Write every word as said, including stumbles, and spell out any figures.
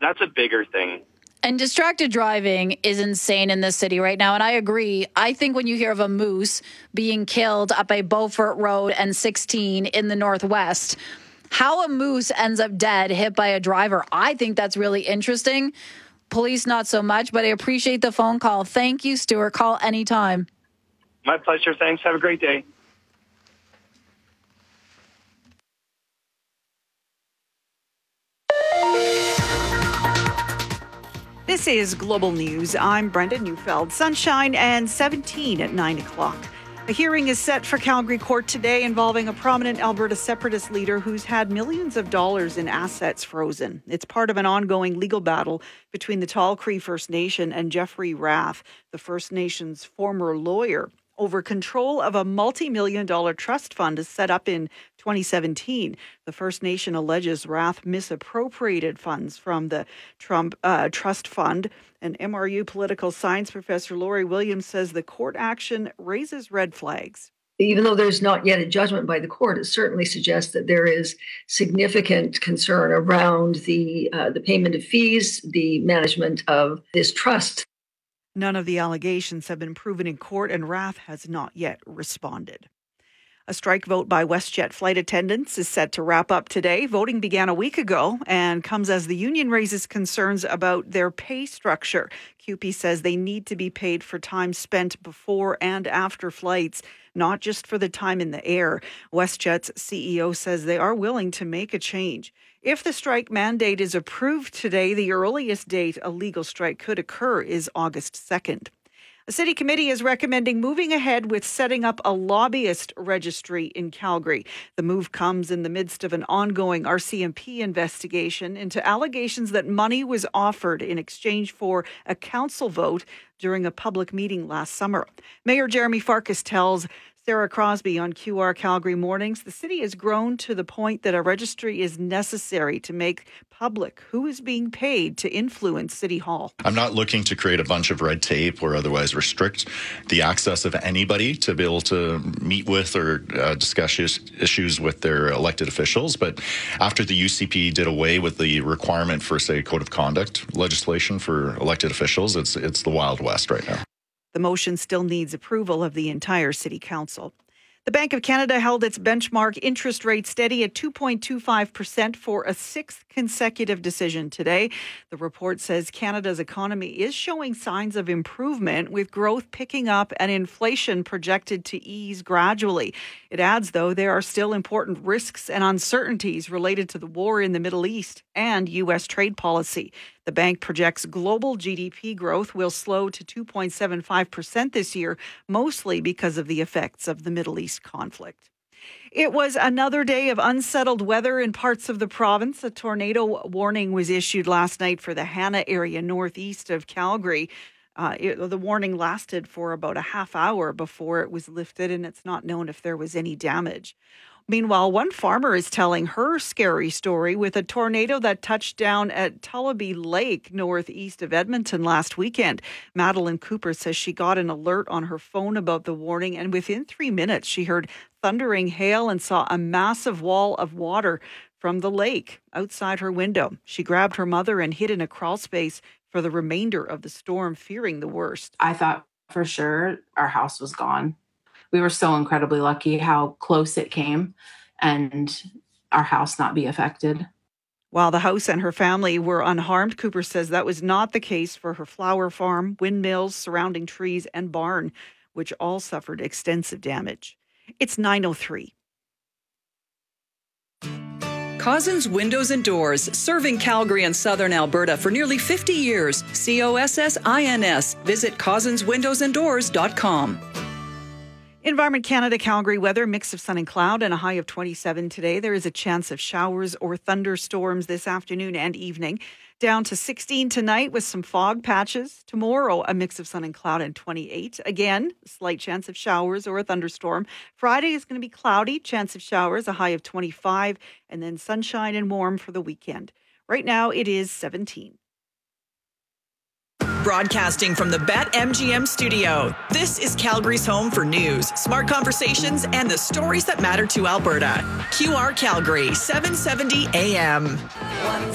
that's a bigger thing. And distracted driving is insane in this city right now. And I agree. I think when you hear of a moose being killed up a Beaufort Road and sixteen in the Northwest, how a moose ends up dead, hit by a driver, I think that's really interesting. Police, not so much, but I appreciate the phone call. Thank you, Stuart. Call anytime. My pleasure. Thanks. Have a great day. This is Global News. I'm Brenda Neufeld. Sunshine and seventeen at nine o'clock. A hearing is set for Calgary Court today involving a prominent Alberta separatist leader who's had millions of dollars in assets frozen. It's part of an ongoing legal battle between the Tall Cree First Nation and Jeffrey Rath, the First Nation's former lawyer, over control of a multi-million dollar trust fund set up in twenty seventeen. The First Nation alleges Rath misappropriated funds from the Trump uh, trust fund. And M R U political science professor Laurie Williams says the court action raises red flags. Even though there's not yet a judgment by the court, it certainly suggests that there is significant concern around the uh, the payment of fees, the management of this trust. None of the allegations have been proven in court, and Rath has not yet responded. A strike vote by WestJet flight attendants is set to wrap up today. Voting began a week ago and comes as the union raises concerns about their pay structure. C U P E says they need to be paid for time spent before and after flights, not just for the time in the air. WestJet's C E O says they are willing to make a change. If the strike mandate is approved today, the earliest date a legal strike could occur is August second. A city committee is recommending moving ahead with setting up a lobbyist registry in Calgary. The move comes in the midst of an ongoing R C M P investigation into allegations that money was offered in exchange for a council vote during a public meeting last summer. Mayor Jeremy Farkas tells Sarah Crosby on Q R Calgary Mornings, the city has grown to the point that a registry is necessary to make public who is being paid to influence City Hall. I'm not looking to create a bunch of red tape or otherwise restrict the access of anybody to be able to meet with or uh, discuss issues with their elected officials. But after the U C P did away with the requirement for, say, code of conduct legislation for elected officials, it's it's the Wild West right now. The motion still needs approval of the entire City Council. The Bank of Canada held its benchmark interest rate steady at two point two five percent for a sixth consecutive decision today. The report says Canada's economy is showing signs of improvement, with growth picking up and inflation projected to ease gradually. It adds, though, there are still important risks and uncertainties related to the war in the Middle East and U S trade policy. The bank projects global G D P growth will slow to two point seven five percent this year, mostly because of the effects of the Middle East conflict. It was another day of unsettled weather in parts of the province. A tornado warning was issued last night for the Hanna area northeast of Calgary. Uh, it, the warning lasted for about a half hour before it was lifted, and it's not known if there was any damage. Meanwhile, one farmer is telling her scary story with a tornado that touched down at Tullabee Lake, northeast of Edmonton last weekend. Madeline Cooper says she got an alert on her phone about the warning, and within three minutes, she heard thundering hail and saw a massive wall of water from the lake outside her window. She grabbed her mother and hid in a crawl space for the remainder of the storm, fearing the worst. I thought for sure our house was gone. We were so incredibly lucky how close it came and our house not be affected. While the house and her family were unharmed, Cooper says that was not the case for her flower farm, windmills, surrounding trees, and barn, which all suffered extensive damage. It's nine oh three. Cozzens Windows and Doors, serving Calgary and southern Alberta for nearly fifty years. C O S S I N S. Visit cozzens windows and doors dot com. Environment Canada Calgary weather, mix of sun and cloud and a high of twenty-seven today. There is a chance of showers or thunderstorms this afternoon and evening. Down to sixteen tonight with some fog patches. Tomorrow, a mix of sun and cloud and twenty-eight. Again, a slight chance of showers or a thunderstorm. Friday is going to be cloudy, chance of showers, a high of twenty-five, and then sunshine and warm for the weekend. Right now, it is seventeen. Broadcasting from the BetMGM studio, this is Calgary's home for news, smart conversations, and the stories that matter to Alberta. Q R Calgary, seven seventy A M.